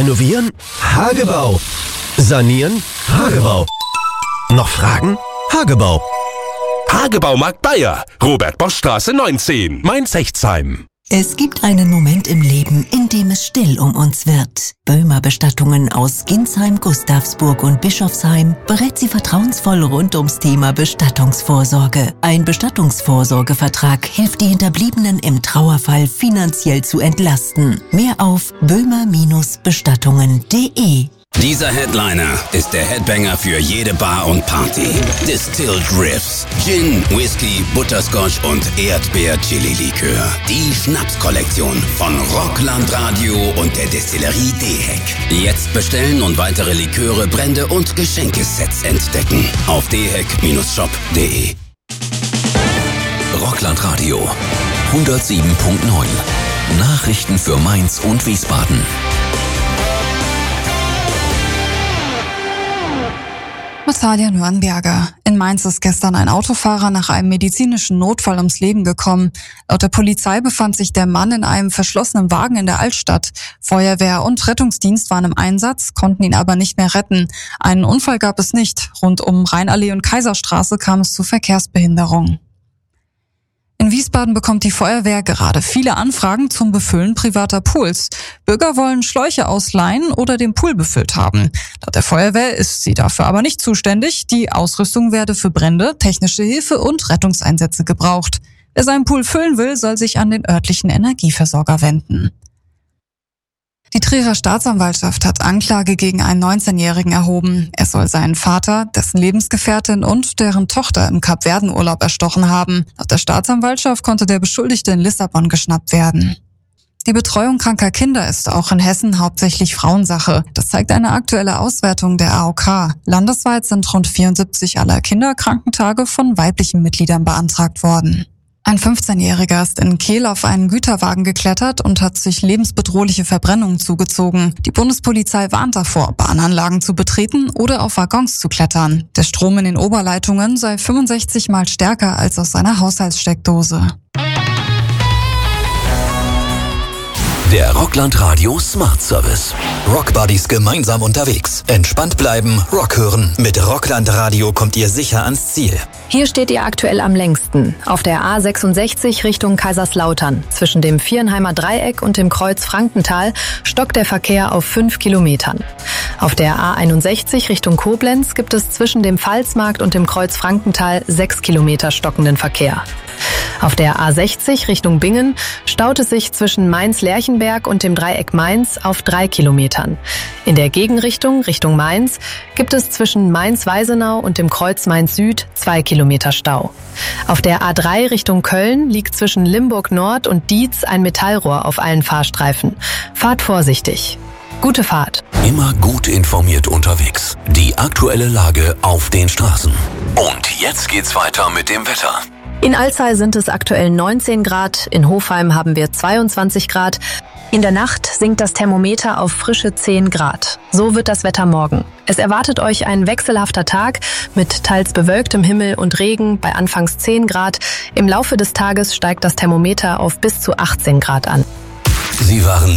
Renovieren? Hagebau. Sanieren? Hagebau. Noch Fragen? Hagebau. Hagebaumarkt Bayer, Robert-Bosch-Straße 19, Mainz-Hechtsheim. Es gibt einen Moment im Leben, in dem es still um uns wird. Böhmer Bestattungen aus Ginsheim, Gustavsburg und Bischofsheim berät Sie vertrauensvoll rund ums Thema Bestattungsvorsorge. Ein Bestattungsvorsorgevertrag hilft die Hinterbliebenen im Trauerfall finanziell zu entlasten. Mehr auf böhmer-bestattungen.de. Dieser Headliner ist der Headbanger für jede Bar und Party. Distilled Riffs, Gin, Whisky, Butterscotch und Erdbeer-Chili-Likör. Die Schnapskollektion von Rockland Radio und der Destillerie Deheck. Jetzt bestellen und weitere Liköre, Brände und Geschenkesets entdecken auf deheck-shop.de. Rockland Radio 107.9. Nachrichten für Mainz und Wiesbaden. Natalia Nürnberger. In Mainz ist gestern ein Autofahrer nach einem medizinischen Notfall ums Leben gekommen. Laut der Polizei befand sich der Mann in einem verschlossenen Wagen in der Altstadt. Feuerwehr und Rettungsdienst waren im Einsatz, konnten ihn aber nicht mehr retten. Einen Unfall gab es nicht. Rund um Rheinallee und Kaiserstraße kam es zu Verkehrsbehinderungen. In Wiesbaden bekommt die Feuerwehr gerade viele Anfragen zum Befüllen privater Pools. Bürger wollen Schläuche ausleihen oder den Pool befüllt haben. Laut der Feuerwehr ist sie dafür aber nicht zuständig. Die Ausrüstung werde für Brände, technische Hilfe und Rettungseinsätze gebraucht. Wer seinen Pool füllen will, soll sich an den örtlichen Energieversorger wenden. Die Trierer Staatsanwaltschaft hat Anklage gegen einen 19-Jährigen erhoben. Er soll seinen Vater, dessen Lebensgefährtin und deren Tochter im Kapverdenurlaub erstochen haben. Laut der Staatsanwaltschaft konnte der Beschuldigte in Lissabon geschnappt werden. Die Betreuung kranker Kinder ist auch in Hessen hauptsächlich Frauensache. Das zeigt eine aktuelle Auswertung der AOK. Landesweit sind rund 74 aller Kinderkrankentage von weiblichen Mitgliedern beantragt worden. Ein 15-Jähriger ist in Kehl auf einen Güterwagen geklettert und hat sich lebensbedrohliche Verbrennungen zugezogen. Die Bundespolizei warnt davor, Bahnanlagen zu betreten oder auf Waggons zu klettern. Der Strom in den Oberleitungen sei 65 Mal stärker als aus seiner Haushaltssteckdose. Der Rockland Radio Smart Service. Rockbuddies gemeinsam unterwegs. Entspannt bleiben, Rock hören. Mit Rockland Radio kommt ihr sicher ans Ziel. Hier steht ihr aktuell am längsten. Auf der A66 Richtung Kaiserslautern. Zwischen dem Vierenheimer Dreieck und dem Kreuz Frankenthal stockt der Verkehr auf 5 Kilometern. Auf der A61 Richtung Koblenz gibt es zwischen dem Pfalzmarkt und dem Kreuz Frankenthal 6 Kilometer stockenden Verkehr. Auf der A60 Richtung Bingen staut es sich zwischen Mainz-Lerchenberg und dem Dreieck Mainz auf 3 Kilometern. In der Gegenrichtung, Richtung Mainz, gibt es zwischen Mainz-Weisenau und dem Kreuz Mainz-Süd 2 Kilometer Stau. Auf der A3 Richtung Köln liegt zwischen Limburg Nord und Dietz ein Metallrohr auf allen Fahrstreifen. Fahrt vorsichtig. Gute Fahrt. Immer gut informiert unterwegs. Die aktuelle Lage auf den Straßen. Und jetzt geht's weiter mit dem Wetter. In Alzey sind es aktuell 19 Grad, in Hofheim haben wir 22 Grad. In der Nacht sinkt das Thermometer auf frische 10 Grad. So wird das Wetter morgen. Es erwartet euch ein wechselhafter Tag mit teils bewölktem Himmel und Regen bei anfangs 10 Grad. Im Laufe des Tages steigt das Thermometer auf bis zu 18 Grad an. Sie waren